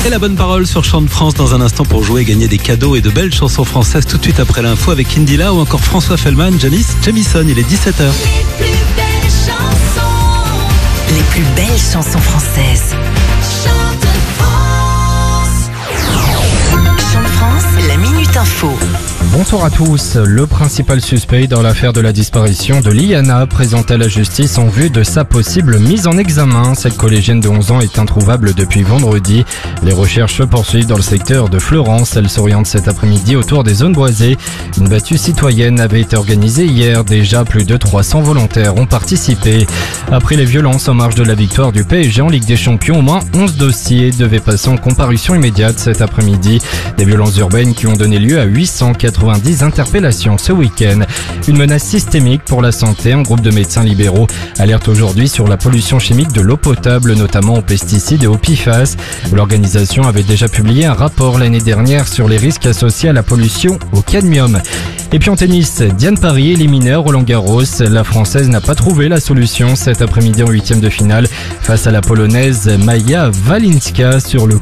Et la bonne parole sur Chant de France dans un instant pour jouer et gagner des cadeaux et de belles chansons françaises tout de suite après l'info avec Indila ou encore François Fellman, Janice Jamison. Il est 17h. Les plus belles chansons françaises. Chant de France, la Minute Info. Bonsoir à tous. Le principal suspect dans l'affaire de la disparition de Liana présenté à la justice en vue de sa possible mise en examen. Cette collégienne de 11 ans est introuvable depuis vendredi. Les recherches se poursuivent dans le secteur de Fleurance. Elles s'orientent cet après-midi autour des zones boisées. Une battue citoyenne avait été organisée hier. Déjà plus de 300 volontaires ont participé. Après les violences en marge de la victoire du PSG en Ligue des Champions, au moins 11 dossiers devaient passer en comparution immédiate cet après-midi. Des violences urbaines qui ont donné lieu à 890 interpellations ce week-end. Une menace systémique pour la santé. Un groupe de médecins libéraux alerte aujourd'hui sur la pollution chimique de l'eau potable, notamment aux pesticides et aux PFAS. L'organisation avait déjà publié un rapport l'année dernière sur les risques associés à la pollution au cadmium. Et puis en tennis, Diane Paris éliminée à Roland-Garros. La Française n'a pas trouvé la solution cet après-midi en 8e de finale face à la Polonaise Maja Walinska sur le